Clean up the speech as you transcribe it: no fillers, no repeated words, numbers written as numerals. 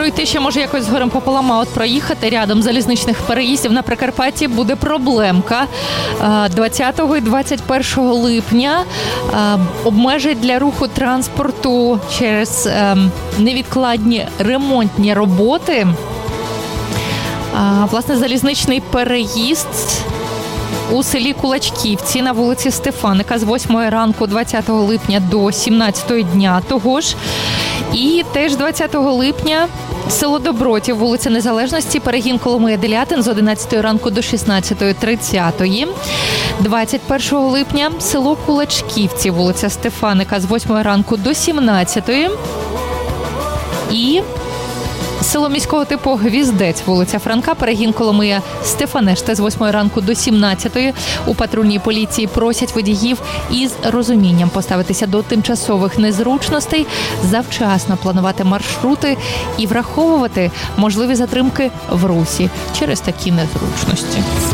пройти ще може якось згорем пополам, а от проїхати рядом залізничних переїздів на Прикарпатті буде проблемка. 20 і 21 липня обмежать для руху транспорту через невідкладні ремонтні роботи. Власне, залізничний переїзд у селі Кулачківці на вулиці Стефаника з 8 ранку 20 липня до 17 дня того ж. І теж 20 липня село Добротів, вулиця Незалежності, перегін Коломия-Делятин з 11 ранку до 16:30. 21 липня село Кулачківці, вулиця Стефаника з 8 ранку до 17. І село міського типу Гвіздець, вулиця Франка, перегін Коломия-Стефанешта з 8 ранку до 17. У патрульній поліції просять водіїв із розумінням поставитися до тимчасових незручностей, завчасно планувати маршрути і враховувати можливі затримки в русі через такі незручності.